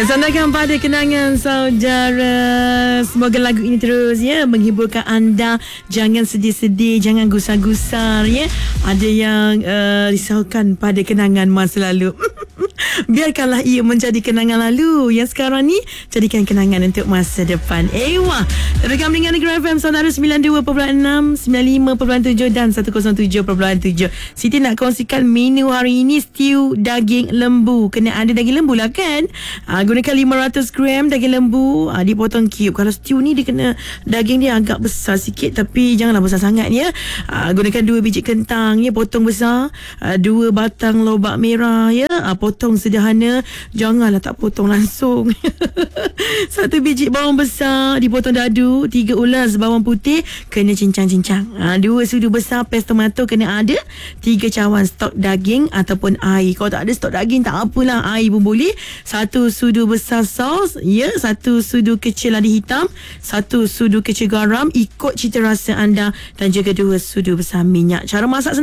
Ya, sandarkan pada kenangan saudara. Semoga lagu ini terus menghiburkan anda. Jangan sedih-sedih, jangan gusar-gusar Ada yang risaukan pada kenangan masa lalu. Biarkanlah ia menjadi kenangan lalu. Yang sekarang ni jadikan kenangan untuk masa depan. Wah. Rekam dengan Negeri FM saudara 92.6, 95.7 dan 107.7. Siti nak kongsikan menu hari ini stew daging lembu. Kena ada daging lembu lah kan. Gunakan 500 gram daging lembu, dipotong cube. Kalau stew ni dia kena daging dia agak besar sikit, tapi janganlah besar sangat gunakan 2 biji kentang potong besar, 2 batang lobak merah potong sederhana, janganlah tak potong langsung. 1 biji bawang besar dipotong dadu, 3 ulas bawang putih kena cincang-cincang, 2 sudu besar pes tomato kena ada, 3 cawan stok daging ataupun air. Kalau tak ada stok daging tak apalah, air pun boleh. 1 sudu besar sos, 1 sudu kecil lada hitam, 1 sudu kecil garam ikut cita rasa anda, dan juga 2 sudu besar minyak. Cara masak